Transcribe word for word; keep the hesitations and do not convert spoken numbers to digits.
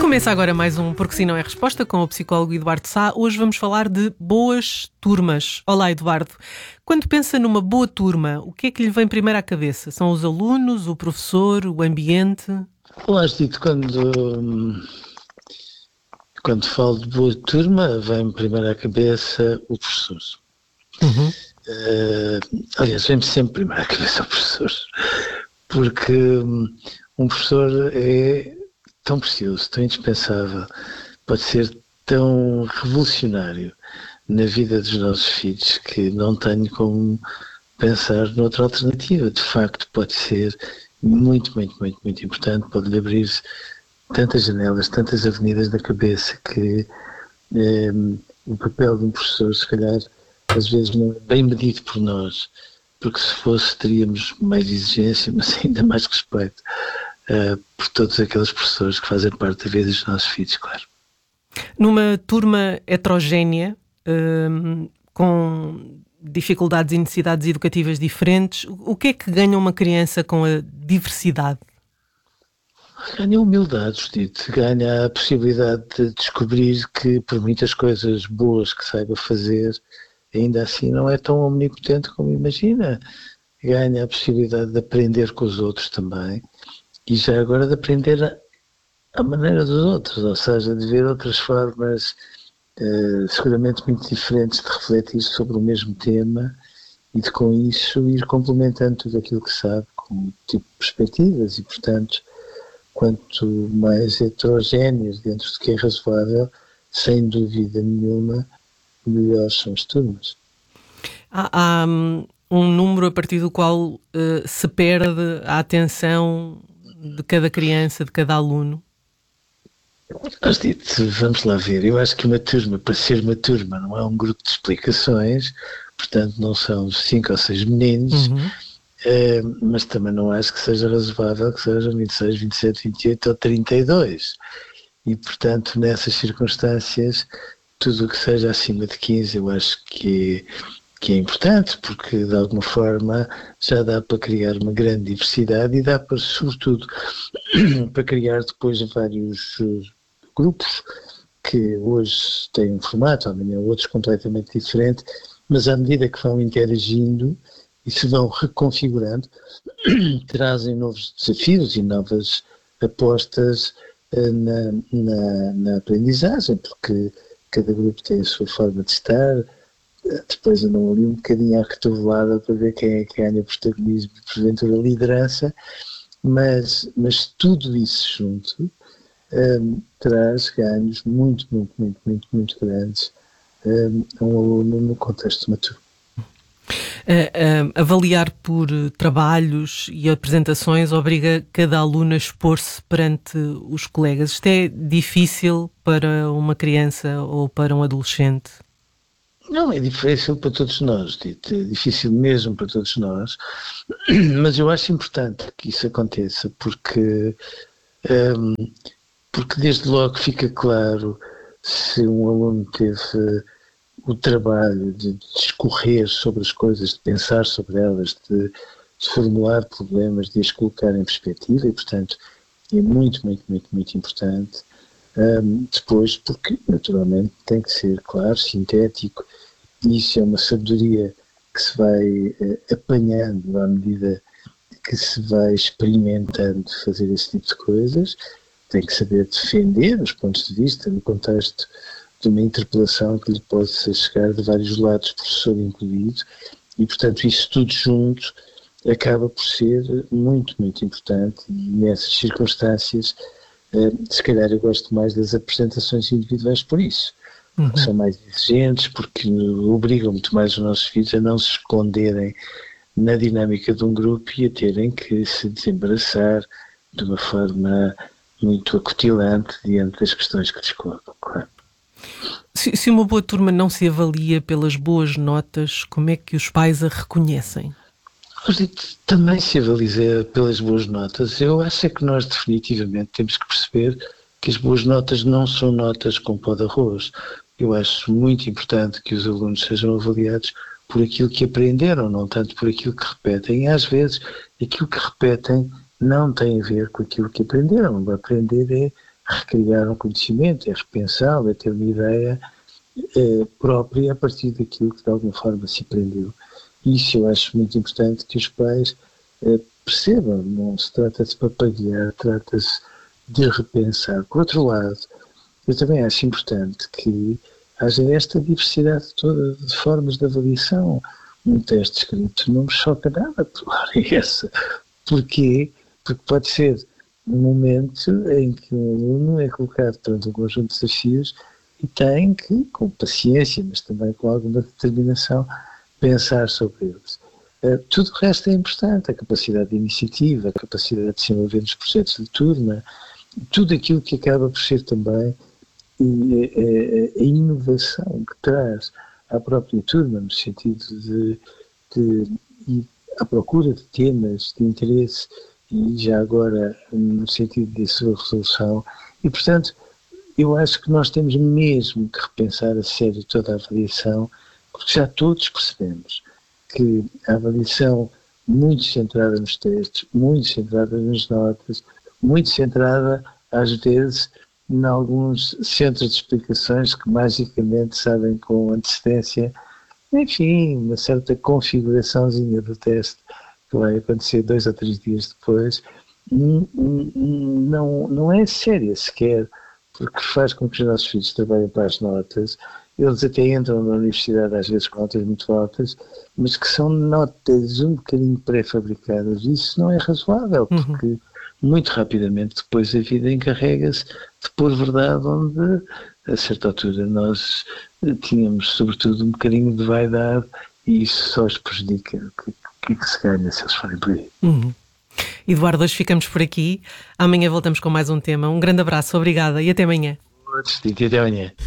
Começa agora mais um Porque Se Não É Resposta com o psicólogo Eduardo Sá. Hoje vamos falar de boas turmas. Olá, Eduardo. Quando pensa numa boa turma, o que é que lhe vem primeiro à cabeça? São os alunos, o professor, o ambiente? Olá, Tito, quando, quando falo de boa turma, vem primeiro à cabeça o professor. Uhum. Uh, aliás, vem-me sempre primeiro à cabeça o professor, porque um professor é tão precioso, tão indispensável, pode ser tão revolucionário na vida dos nossos filhos que não tenho como pensar noutra alternativa. De facto, pode ser muito, muito, muito, muito importante, pode-lhe abrir tantas janelas, tantas avenidas na cabeça que eh, o papel de um professor, se calhar, às vezes não é bem medido por nós, porque se fosse teríamos mais exigência, mas ainda mais respeito uh, por todos aqueles professores que fazem parte da vida dos nossos filhos, claro. Numa turma heterogénea, hum, com dificuldades e necessidades educativas diferentes, o que é que ganha uma criança com a diversidade? Ganha humildade, Judite, ganha a possibilidade de descobrir que por muitas coisas boas que saiba fazer, ainda assim não é tão omnipotente como imagina. Ganha a possibilidade de aprender com os outros também e já agora de aprender a, a maneira dos outros, ou seja, de ver outras formas eh, seguramente muito diferentes de refletir sobre o mesmo tema e de com isso ir complementando tudo aquilo que sabe com tipo de perspectivas e, portanto, quanto mais heterogéneas dentro do que é razoável, sem dúvida nenhuma, melhores são as turmas. Há, há um número a partir do qual uh, se perde a atenção de cada criança, de cada aluno? Mas dito, vamos lá ver, eu acho que uma turma, para ser uma turma, não é um grupo de explicações, portanto não são cinco ou seis meninos, Uhum. eh, mas também não acho que seja razoável que sejam vinte e seis, vinte e sete, vinte e oito ou trinta e dois. E, portanto, nessas circunstâncias, tudo o que seja acima de quinze eu acho que é, que é importante, porque de alguma forma já dá para criar uma grande diversidade e dá para, sobretudo, para criar depois vários grupos que hoje têm um formato, amanhã outros completamente diferente, mas à medida que vão interagindo e se vão reconfigurando, trazem novos desafios e novas apostas na, na, na aprendizagem, porque cada grupo tem a sua forma de estar. Depois andam ali um bocadinho à retovada para ver quem é que ganha protagonismo e porventura liderança, mas, mas tudo isso junto um, traz ganhos muito, muito, muito, muito, muito grandes um, a um aluno no contexto de uma turma. Uh, uh, avaliar por trabalhos e apresentações obriga cada aluno a expor-se perante os colegas. Isto é difícil para uma criança ou para um adolescente? Não, é difícil para todos nós, Tito, é difícil mesmo para todos nós, mas eu acho importante que isso aconteça, porque, um, porque desde logo fica claro se um aluno teve o trabalho de discorrer sobre as coisas, de pensar sobre elas, de, de formular problemas, de as colocar em perspectiva e, portanto, é muito, muito, muito, muito importante. Um, depois, porque naturalmente tem que ser claro, sintético, e isso é uma sabedoria que se vai uh, apanhando à medida que se vai experimentando fazer esse tipo de coisas. Tem que saber defender os pontos de vista no contexto de uma interpelação que lhe pode chegar de vários lados, professor incluído, e portanto isso tudo junto acaba por ser muito, muito importante e nessas circunstâncias se calhar eu gosto mais das apresentações individuais por isso, porque uhum. são mais exigentes, porque obrigam muito mais os nossos filhos a não se esconderem na dinâmica de um grupo e a terem que se desembaraçar de uma forma muito acutilante diante das questões que lhes colocam, claro. Se, se uma boa turma não se avalia pelas boas notas, como é que os pais a reconhecem? Também se avalia pelas boas notas. Eu acho é que nós definitivamente temos que perceber que as boas notas não são notas com pó de arroz. Eu acho muito importante que os alunos sejam avaliados por aquilo que aprenderam, não tanto por aquilo que repetem. E às vezes aquilo que repetem não tem a ver com aquilo que aprenderam. Aprender é recriar um conhecimento, é repensá-lo, é ter uma ideia eh, própria a partir daquilo que de alguma forma se aprendeu. Isso eu acho muito importante que os pais eh, percebam, não se trata de papaguear, trata-se de repensar. Por outro lado, eu também acho importante que haja esta diversidade toda de formas de avaliação. Um teste escrito não me choca nada, por é essa. Porquê? Porque pode ser um momento em que um aluno é colocado perante um conjunto de desafios e tem que, com paciência, mas também com alguma determinação, pensar sobre eles. Uh, tudo o resto é importante, a capacidade de iniciativa, a capacidade de se envolver nos projetos de turma, tudo aquilo que acaba por ser também e, a, a inovação que traz à própria turma, no sentido de, de ir à procura de temas de interesse e já agora no sentido de sua resolução. E, portanto, eu acho que nós temos mesmo que repensar a sério toda a avaliação, porque já todos percebemos que a avaliação muito centrada nos testes, muito centrada nas notas, muito centrada, às vezes, em alguns centros de explicações que magicamente sabem com antecedência, enfim, uma certa configuraçãozinha do teste que vai acontecer dois ou três dias depois, não, não é séria sequer, porque faz com que os nossos filhos trabalhem para as notas. Eles até entram na universidade às vezes com notas muito altas, mas que são notas um bocadinho pré-fabricadas. Isso não é razoável, porque uhum. muito rapidamente depois a vida encarrega-se de pôr verdade onde, a certa altura, nós tínhamos sobretudo um bocadinho de vaidade e isso só os prejudica. O que, que, que se ganha se eles forem por aí? Uhum. Eduardo, hoje ficamos por aqui. Amanhã voltamos com mais um tema. Um grande abraço, obrigada e até amanhã. Até amanhã.